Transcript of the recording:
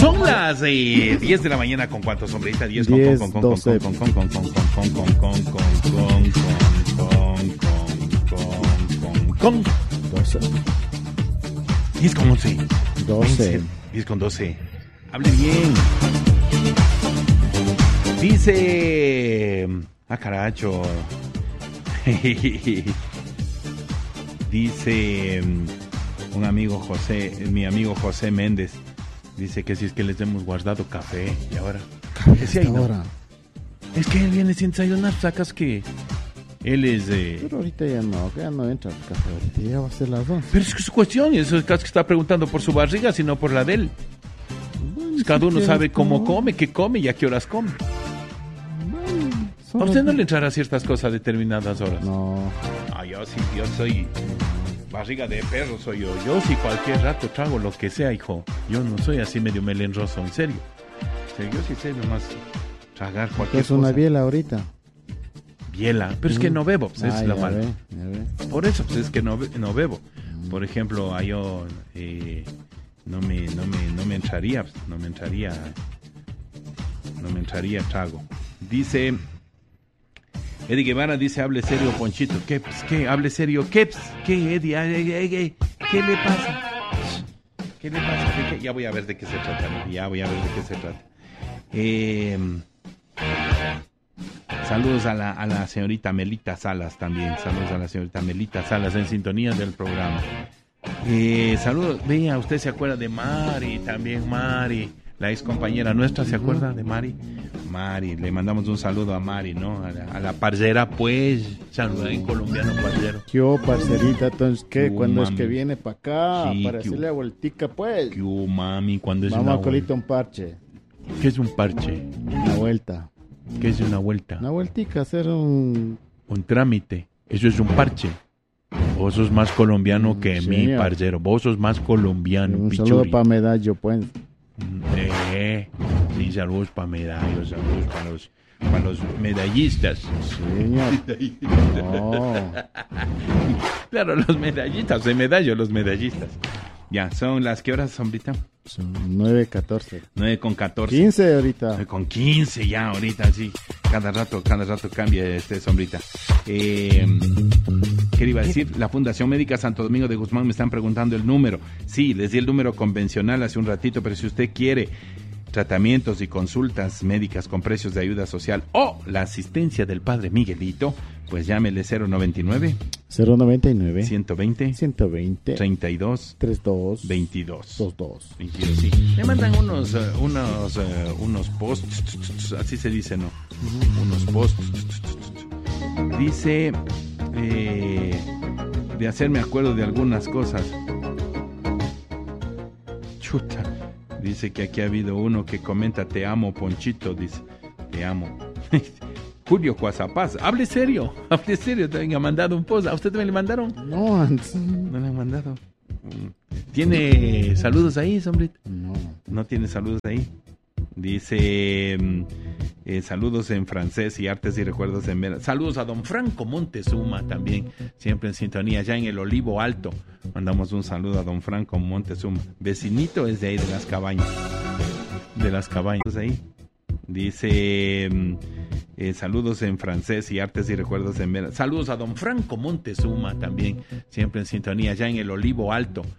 Son las 10 de la mañana con cuánto, sombrita, 10 con 12. con 12. 10 con 11. 12. 10 con 12. Hable bien. Dice... Ah, caracho. Dice un amigo José, mi amigo José Méndez, dice que si es que les hemos guardado café y ahora... Hasta ahora. Es que él viene sin desayunar, sacas que él es... Pero ahorita ya no entra el café, ahorita ya va a ser las 11. Pero es que su cuestión, eso es que está preguntando por su barriga, sino por la de él. Bueno, Cada si uno quieres, sabe cómo no. come, qué come y a qué horas come. ¿A usted no le entrará ciertas cosas a determinadas horas? No. Ah, yo sí, yo soy barriga de perro, soy yo. Yo sí cualquier rato trago lo que sea, hijo. Yo no soy así medio melenroso, en serio. O sea, yo sí sé nomás tragar cualquier Es una cosa. biela ahorita. Biela, pero es que no bebo, pues es lo ya malo. ve. Por eso, pues es que no bebo. Por ejemplo, a yo no me entraría, pues, no me entraría trago. Dice Eddie Guevara, dice, hable serio, Ponchito. ¿Qué? Pues, ¿qué? ¿Hable serio? ¿Qué? Pues, ¿qué, Eddie? ¿Qué le pasa? ¿Qué le pasa? ¿De qué? Ya voy a ver de qué se trata, ¿no? Ya voy a ver de qué se trata. Saludos a la señorita Melita Salas también. Saludos a la señorita Melita Salas en sintonía del programa. Saludos. Vea, usted se acuerda de Mari, también Mari, la ex compañera nuestra, ¿se acuerda de Mari? Mari, le mandamos un saludo a Mari, ¿no? A la parcera, pues, saluda en colombiano, parcero. Yo, parcerita, entonces, ¿qué? ¿Cuándo es mami. que viene para acá? Sí, para ¿qué hacerle la vueltica, pues. ¿Qué hubo, mami? ¿Cuándo es Vamos una a colita un parche. ¿Qué es un parche? Una vuelta. ¿Qué es una vuelta? Una vueltica, hacer un... Un trámite. Eso es un parche. Vos sos más colombiano que Sí, mi señor. parcero. Vos sos más colombiano, Un pichuri. saludo para Medallo, pues. Sí, saludos para medallos, saludos para los medallistas. Señor. No. Claro, los medallistas, de medallo, los medallistas. Ya, son las, ¿qué horas, sombrita? Son 9:14. 9:14. 15 ahorita. 9:15 ya, ahorita, sí. Cada rato cambia sombrita. ¿Qué le iba a decir? La Fundación Médica Santo Domingo de Guzmán me están preguntando el número. Sí, les di el número convencional hace un ratito, pero si usted quiere tratamientos y consultas médicas con precios de ayuda social o la asistencia del Padre Miguelito, pues llámele 099 099 120 120 32 32 22 22. 22, sí. Me mandan unos posts, así se dice, ¿no? Unos posts. Dice de hacerme acuerdo de algunas cosas. Chuta. Dice que aquí ha habido uno que comenta, te amo, Ponchito, dice, te amo. Julio Cuazapaz, hable serio, también ha mandado un post. ¿A usted también le mandaron? No, antes. ¿No le han mandado? ¿Tiene saludos ahí, sombrita? No. ¿No tiene saludos ahí? Dice, saludos en francés y artes y recuerdos en Vera. Saludos a don Franco Montezuma también, siempre en sintonía, ya en el Olivo Alto. Mandamos un saludo a don Franco Montezuma. Vecinito es de ahí, de las cabañas. De las cabañas, ahí. Dice, saludos en francés y artes y recuerdos en Vera. Saludos a don Franco Montezuma también, siempre en sintonía, ya en el Olivo Alto.